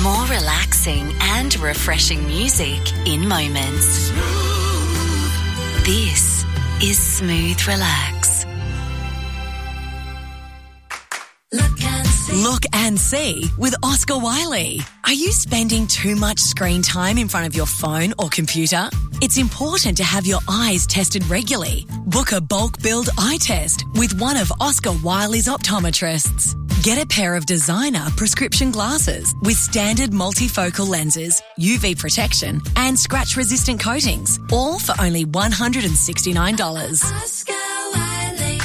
More relaxing and refreshing music in moments. This is Smooth Relax. Look and see with Oscar Wiley. Are you spending too much screen time in front of your phone or computer? It's important to have your eyes tested regularly. Book a bulk billed eye test with one of Oscar Wiley's optometrists. Get a pair of designer prescription glasses with standard multifocal lenses, UV protection and scratch-resistant coatings, all for only $169. Oscar Wiley.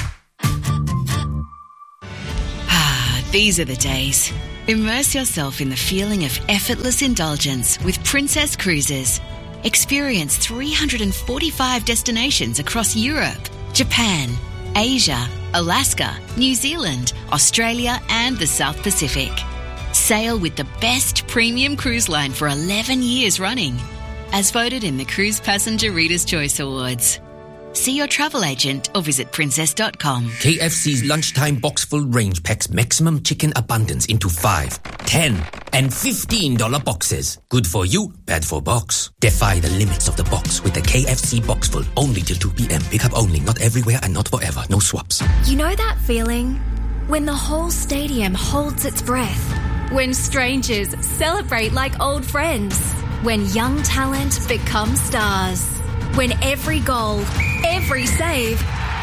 These are the days. Immerse yourself in the feeling of effortless indulgence with Princess Cruises. Experience 345 destinations across Europe, Japan, Asia, Alaska, New Zealand, Australia and the South Pacific. Sail with the best premium cruise line for 11 years running, as voted in the Cruise Passenger Reader's Choice Awards. See your travel agent or visit princess.com. KFC's lunchtime box-full range packs maximum chicken abundance into 5, 10 and $15 boxes. Good for you, bad for box. Defy the limits of the box with the KFC box-full. Only till 2 p.m. Pick up only, not everywhere and not forever. No swaps. You know that feeling? When the whole stadium holds its breath. When strangers celebrate like old friends. When young talent becomes stars. When every goal, every save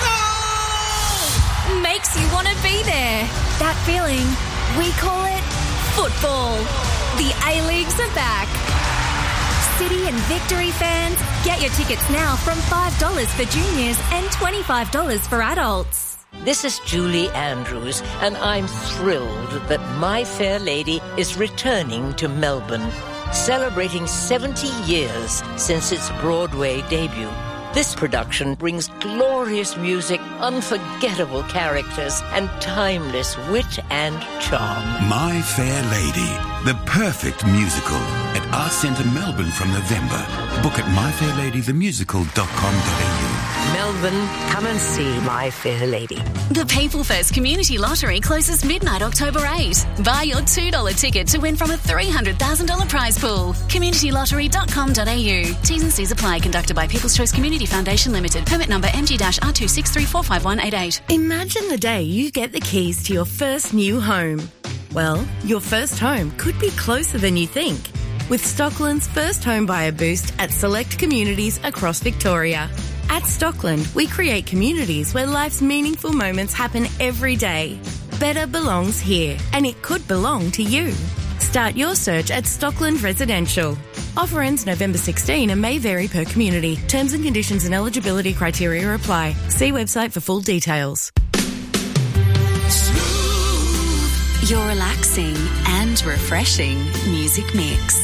makes you want to be there. That feeling, we call it football. The A-Leagues are back. City and Victory fans, get your tickets now from $5 for juniors and $25 for adults. This is Julie Andrews, and I'm thrilled that My Fair Lady is returning to Melbourne, celebrating 70 years since its Broadway debut. This production brings glorious music, unforgettable characters, and timeless wit and charm. My Fair Lady, the perfect musical at Arts Centre Melbourne from November. Book at myfairladythemusical.com.au. Melbourne, come and see My Fair Lady. The People First Community Lottery closes midnight October 8. Buy your $2 ticket to win from a $300,000 prize pool. communitylottery.com.au. T's and C's apply. Conducted by People's Choice Community Foundation Limited. Permit number MG-R263455188. Imagine the day you get the keys to your first new home. Well, your first home could be closer than you think. With Stockland's First Home Buyer Boost at select communities across Victoria. At Stockland, we create communities where life's meaningful moments happen every day. Better belongs here, and it could belong to you. Start your search at Stockland Residential. Offer ends November 16 and may vary per community. Terms and conditions and eligibility criteria apply. See website for full details. Your relaxing and refreshing music mix.